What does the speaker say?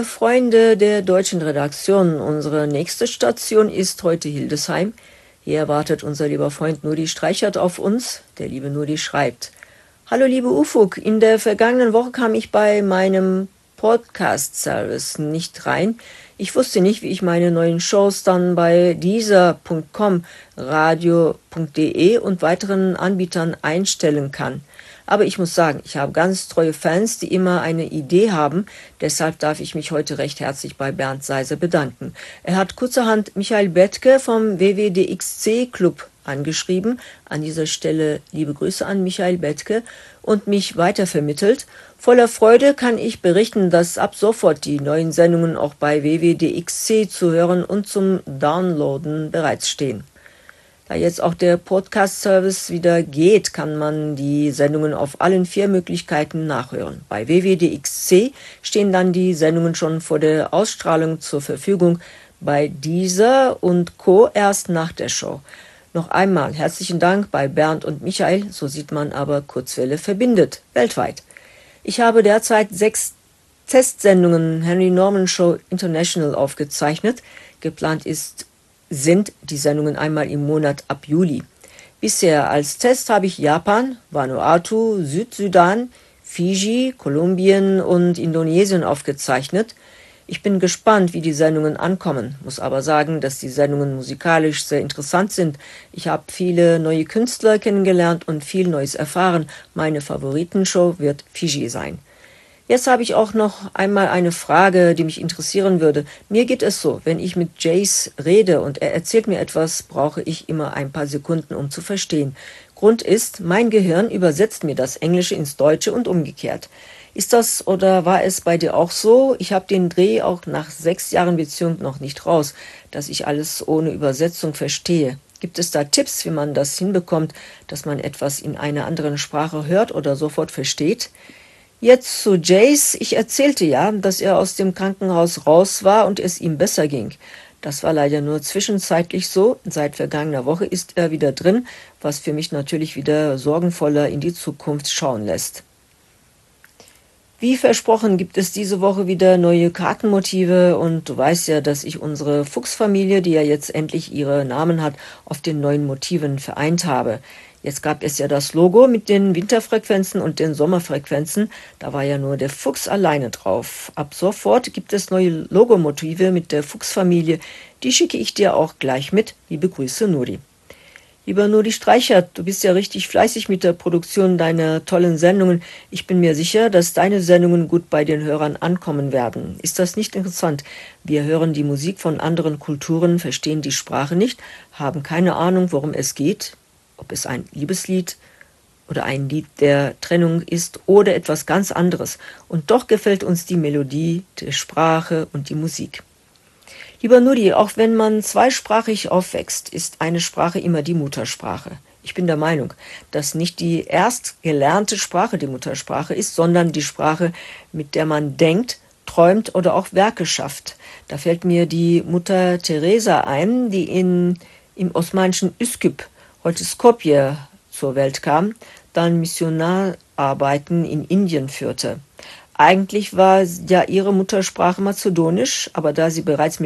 Freunde der deutschen Redaktion, unsere nächste Station ist heute Hildesheim. Hier wartet unser lieber Freund Nuri Streichert auf uns. Der liebe Nuri schreibt: Hallo liebe Ufuk, in der vergangenen Woche kam ich bei meinem Podcast-Service nicht rein. Ich wusste nicht, wie ich meine neuen Shows dann bei Deezer.com, radio.de und weiteren Anbietern einstellen kann. Aber ich muss sagen, ich habe ganz treue Fans, die immer eine Idee haben. Deshalb darf ich mich heute recht herzlich bei Bernd Seiser bedanken. Er hat kurzerhand Michael Bethke vom WWDXC-Club angeschrieben. An dieser Stelle liebe Grüße an Michael Bethke und mich weitervermittelt. Voller Freude kann ich berichten, dass ab sofort die neuen Sendungen auch bei WWDXC zu hören und zum Downloaden bereitstehen. Da jetzt auch der Podcast-Service wieder geht, kann man die Sendungen auf allen 4 Möglichkeiten nachhören. Bei WWDXC stehen dann die Sendungen schon vor der Ausstrahlung zur Verfügung, bei Deezer und Co. erst nach der Show. Noch einmal herzlichen Dank bei Bernd und Michael, so sieht man aber, Kurzwelle verbindet, weltweit. Ich habe derzeit 6 Testsendungen Henry Norman Show International aufgezeichnet. Geplant sind die Sendungen einmal im Monat ab Juli. Bisher als Test habe ich Japan, Vanuatu, Südsudan, Fiji, Kolumbien und Indonesien aufgezeichnet. Ich bin gespannt, wie die Sendungen ankommen, muss aber sagen, dass die Sendungen musikalisch sehr interessant sind. Ich habe viele neue Künstler kennengelernt und viel Neues erfahren. Meine Favoritenshow wird Fiji sein. Jetzt habe ich auch noch einmal eine Frage, die mich interessieren würde. Mir geht es so, wenn ich mit Jace rede und er erzählt mir etwas, brauche ich immer ein paar Sekunden, um zu verstehen. Grund ist, mein Gehirn übersetzt mir das Englische ins Deutsche und umgekehrt. Ist das oder war es bei dir auch so? Ich habe den Dreh auch nach 6 Jahren Beziehung noch nicht raus, dass ich alles ohne Übersetzung verstehe. Gibt es da Tipps, wie man das hinbekommt, dass man etwas in einer anderen Sprache hört oder sofort versteht? Jetzt zu Jace. Ich erzählte ja, dass er aus dem Krankenhaus raus war und es ihm besser ging. Das war leider nur zwischenzeitlich so. Seit vergangener Woche ist er wieder drin, was für mich natürlich wieder sorgenvoller in die Zukunft schauen lässt. Wie versprochen gibt es diese Woche wieder neue Kartenmotive und du weißt ja, dass ich unsere Fuchsfamilie, die ja jetzt endlich ihre Namen hat, auf den neuen Motiven vereint habe. Jetzt gab es ja das Logo mit den Winterfrequenzen und den Sommerfrequenzen. Da war ja nur der Fuchs alleine drauf. Ab sofort gibt es neue Logomotive mit der Fuchsfamilie. Die schicke ich dir auch gleich mit. Liebe Grüße, Nuri. Lieber Nuri Streichert, du bist ja richtig fleißig mit der Produktion deiner tollen Sendungen. Ich bin mir sicher, dass deine Sendungen gut bei den Hörern ankommen werden. Ist das nicht interessant? Wir hören die Musik von anderen Kulturen, verstehen die Sprache nicht, haben keine Ahnung, worum es geht. Ob es ein Liebeslied oder ein Lied der Trennung ist oder etwas ganz anderes. Und doch gefällt uns die Melodie, die Sprache und die Musik. Lieber Nuri, auch wenn man zweisprachig aufwächst, ist eine Sprache immer die Muttersprache. Ich bin der Meinung, dass nicht die erst gelernte Sprache die Muttersprache ist, sondern die Sprache, mit der man denkt, träumt oder auch Werke schafft. Da fällt mir die Mutter Teresa ein, die im osmanischen Üsküp, heute Skopje, zur Welt kam, dann Missionararbeiten in Indien führte. Eigentlich war ja ihre Muttersprache Mazedonisch, aber da sie bereits mit